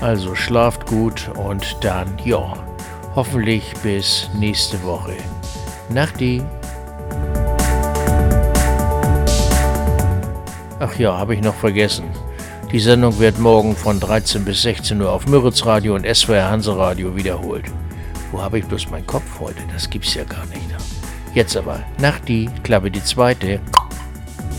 Also schlaft gut und dann, ja, hoffentlich bis nächste Woche. Nachti. Ach ja, habe ich noch vergessen. Die Sendung wird morgen von 13 bis 16 Uhr auf Müritz Radio und SWR Hanseradio wiederholt. Wo habe ich bloß meinen Kopf heute? Das gibt's ja gar nicht. Jetzt aber, Nachti, Klappe die zweite.